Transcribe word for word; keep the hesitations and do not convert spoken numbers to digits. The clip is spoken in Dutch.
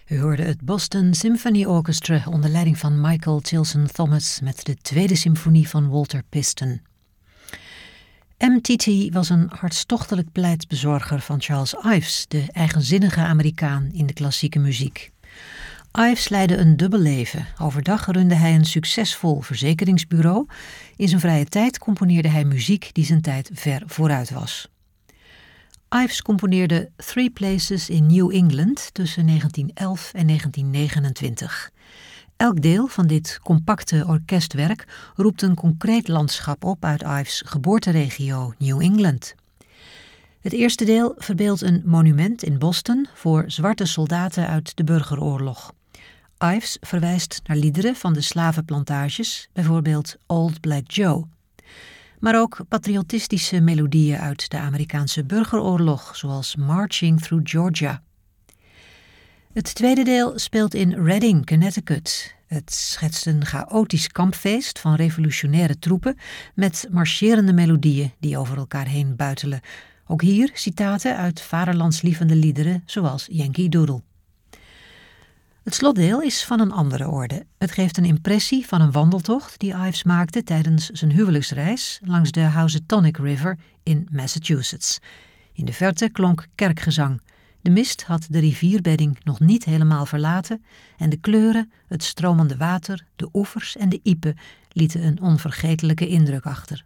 U hoorde het Boston Symphony Orchestra onder leiding van Michael Tilson Thomas met de tweede symfonie van Walter Piston. M T T was een hartstochtelijk pleitbezorger van Charles Ives, de eigenzinnige Amerikaan in de klassieke muziek. Ives leidde een dubbel leven. Overdag runde hij een succesvol verzekeringsbureau. In zijn vrije tijd componeerde hij muziek die zijn tijd ver vooruit was. Ives componeerde Three Places in New England tussen negentien elf en negentien negenentwintig. Elk deel van dit compacte orkestwerk roept een concreet landschap op uit Ives' geboorteregio New England. Het eerste deel verbeeldt een monument in Boston voor zwarte soldaten uit de burgeroorlog. Ives verwijst naar liederen van de slavenplantages, bijvoorbeeld Old Black Joe. Maar ook patriotistische melodieën uit de Amerikaanse burgeroorlog, zoals Marching Through Georgia. Het tweede deel speelt in Reading, Connecticut. Het schetst een chaotisch kampfeest van revolutionaire troepen met marcherende melodieën die over elkaar heen buitelen. Ook hier citaten uit vaderlandslievende liederen zoals Yankee Doodle. Het slotdeel is van een andere orde. Het geeft een impressie van een wandeltocht die Ives maakte tijdens zijn huwelijksreis langs de Housatonic River in Massachusetts. In de verte klonk kerkgezang. De mist had de rivierbedding nog niet helemaal verlaten en de kleuren, het stromende water, de oevers en de iepen lieten een onvergetelijke indruk achter.